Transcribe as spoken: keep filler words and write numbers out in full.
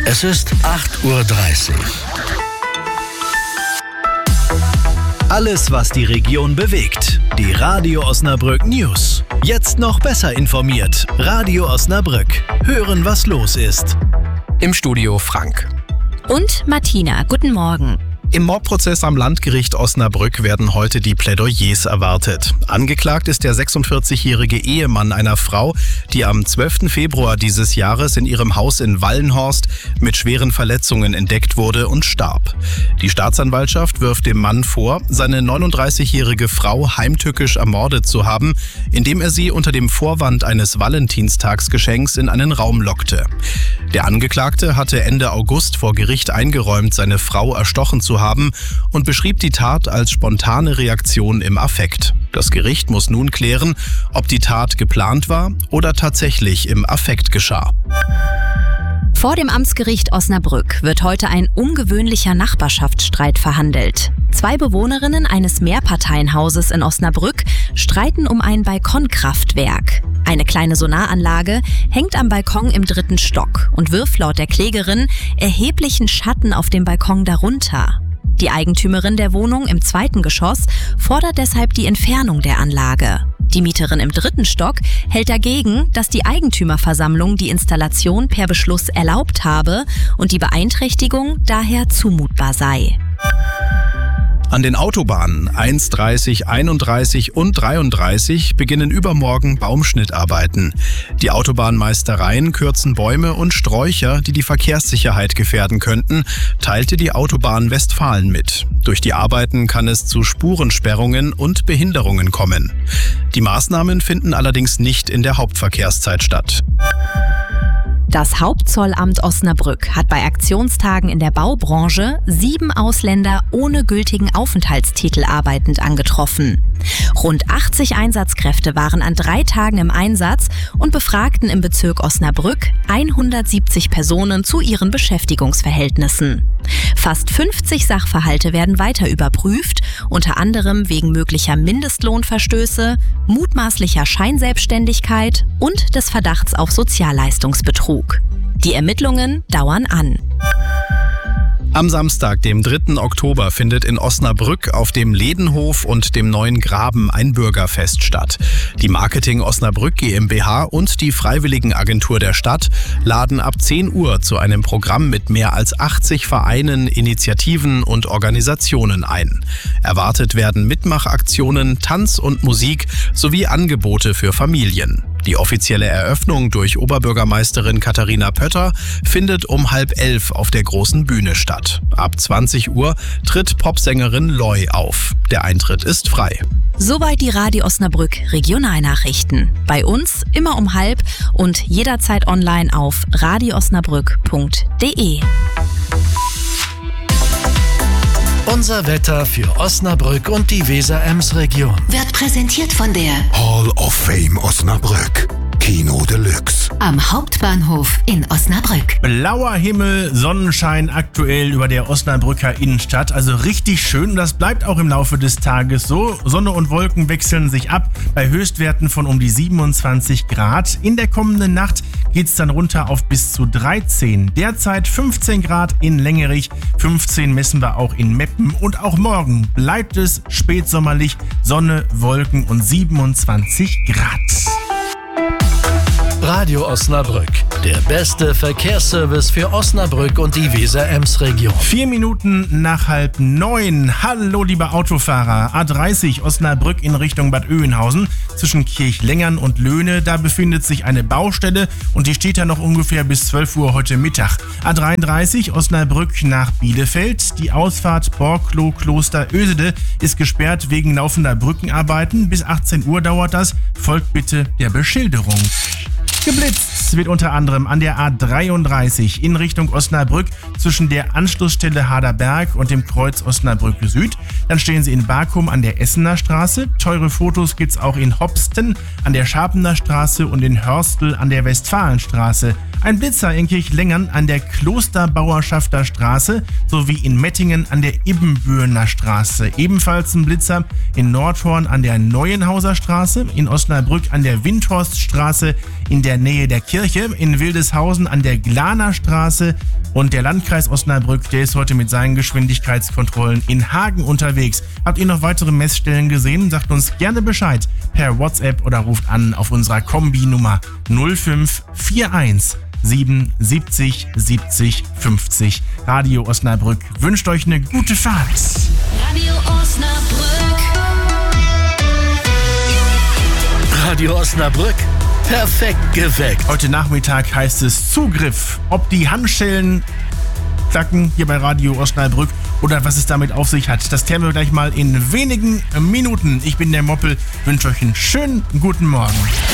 Es ist acht Uhr dreißig. Alles, was die Region bewegt. Die Radio Osnabrück News. Jetzt noch besser informiert. Radio Osnabrück. Hören, was los ist. Im Studio Frank. Und Martina. Guten Morgen. Im Mordprozess am Landgericht Osnabrück werden heute die Plädoyers erwartet. Angeklagt ist der sechsundvierzigjährige Ehemann einer Frau, die am zwölften Februar dieses Jahres in ihrem Haus in Wallenhorst mit schweren Verletzungen entdeckt wurde und starb. Die Staatsanwaltschaft wirft dem Mann vor, seine neununddreißigjährige Frau heimtückisch ermordet zu haben, indem er sie unter dem Vorwand eines Valentinstagsgeschenks in einen Raum lockte. Der Angeklagte hatte Ende August vor Gericht eingeräumt, seine Frau erstochen zu haben und beschrieb die Tat als spontane Reaktion im Affekt. Das Gericht muss nun klären, ob die Tat geplant war oder tatsächlich im Affekt geschah. Vor dem Amtsgericht Osnabrück wird heute ein ungewöhnlicher Nachbarschaftsstreit verhandelt. Zwei Bewohnerinnen eines Mehrparteienhauses in Osnabrück streiten um ein Balkonkraftwerk. Eine kleine Solaranlage hängt am Balkon im dritten Stock und wirft laut der Klägerin erheblichen Schatten auf dem Balkon darunter. Die Eigentümerin der Wohnung im zweiten Geschoss fordert deshalb die Entfernung der Anlage. Die Mieterin im dritten Stock hält dagegen, dass die Eigentümerversammlung die Installation per Beschluss erlaubt habe und die Beeinträchtigung daher zumutbar sei. An den Autobahnen eins, dreißig, einunddreißig und dreiunddreißig beginnen übermorgen Baumschnittarbeiten. Die Autobahnmeistereien kürzen Bäume und Sträucher, die die Verkehrssicherheit gefährden könnten, teilte die Autobahn Westfalen mit. Durch die Arbeiten kann es zu Spurensperrungen und Behinderungen kommen. Die Maßnahmen finden allerdings nicht in der Hauptverkehrszeit statt. Das Hauptzollamt Osnabrück hat bei Aktionstagen in der Baubranche sieben Ausländer ohne gültigen Aufenthaltstitel arbeitend angetroffen. Rund achtzig Einsatzkräfte waren an drei Tagen im Einsatz und befragten im Bezirk Osnabrück hundertsiebzig Personen zu ihren Beschäftigungsverhältnissen. Fast fünfzig Sachverhalte werden weiter überprüft, unter anderem wegen möglicher Mindestlohnverstöße, mutmaßlicher Scheinselbstständigkeit und des Verdachts auf Sozialleistungsbetrug. Die Ermittlungen dauern an. Am Samstag, dem dritten Oktober, findet in Osnabrück auf dem Ledenhof und dem Neuen Graben ein Bürgerfest statt. Die Marketing Osnabrück GmbH und die Freiwilligenagentur der Stadt laden ab zehn Uhr zu einem Programm mit mehr als achtzig Vereinen, Initiativen und Organisationen ein. Erwartet werden Mitmachaktionen, Tanz und Musik sowie Angebote für Familien. Die offizielle Eröffnung durch Oberbürgermeisterin Katharina Pötter findet um halb elf auf der großen Bühne statt. Ab zwanzig Uhr tritt Popsängerin Loy auf. Der Eintritt ist frei. Soweit die Radio Osnabrück Regionalnachrichten. Bei uns immer um halb und jederzeit online auf radio osnabrück punkt de. Unser Wetter für Osnabrück und die Weser-Ems-Region wird präsentiert von der Hall of Fame Osnabrück. Kino Deluxe. Am Hauptbahnhof in Osnabrück. Blauer Himmel, Sonnenschein aktuell über der Osnabrücker Innenstadt. Also richtig schön. Das bleibt auch im Laufe des Tages so. Sonne und Wolken wechseln sich ab bei Höchstwerten von um die siebenundzwanzig Grad. In der kommenden Nacht geht es dann runter auf bis zu dreizehn. Derzeit fünfzehn Grad in Längerich. fünfzehn messen wir auch in Meppen. Und auch morgen bleibt es spätsommerlich. Sonne, Wolken und siebenundzwanzig Grad. Radio Osnabrück, der beste Verkehrsservice für Osnabrück und die Weser-Ems-Region. Vier Minuten nach halb neun. Hallo, liebe Autofahrer. A dreißig Osnabrück in Richtung Bad Oeynhausen. Zwischen Kirchlengern und Löhne, da befindet sich eine Baustelle und die steht da noch ungefähr bis zwölf Uhr heute Mittag. A dreiunddreißig Osnabrück nach Bielefeld. Die Ausfahrt Borklo-Kloster-Ösede ist gesperrt wegen laufender Brückenarbeiten. Bis achtzehn Uhr dauert das. Folgt bitte der Beschilderung. Geblitzt wird unter anderem an der A dreiunddreißig in Richtung Osnabrück zwischen der Anschlussstelle Haderberg und dem Kreuz Osnabrück Süd. Dann stehen Sie in Barkum an der Essener Straße. Teure Fotos gibt's auch in Hopsten an der Scharpener Straße und in Hörstel an der Westfalenstraße. Ein Blitzer in Kirchlengern an der Klosterbauerschafter Straße sowie in Mettingen an der Ibbenbürener Straße. Ebenfalls ein Blitzer in Nordhorn an der Neuenhauser Straße, in Osnabrück an der Windhorststraße, in der Nähe der Kirche, in Wildeshausen an der Glaner Straße. Und der Landkreis Osnabrück, der ist heute mit seinen Geschwindigkeitskontrollen in Hagen unterwegs. Habt ihr noch weitere Messstellen gesehen? Sagt uns gerne Bescheid per WhatsApp oder ruft an auf unserer Kombi-Nummer null fünf vier eins sieben siebzig siebzig fünfzig. Radio Osnabrück wünscht euch eine gute Fahrt. Radio Osnabrück. Radio Osnabrück, perfekt geweckt. Heute Nachmittag heißt es Zugriff. Ob die Handschellen klacken hier bei Radio Osnabrück oder was es damit auf sich hat, das klären wir gleich mal in wenigen Minuten. Ich bin der Moppel, wünsche euch einen schönen guten Morgen.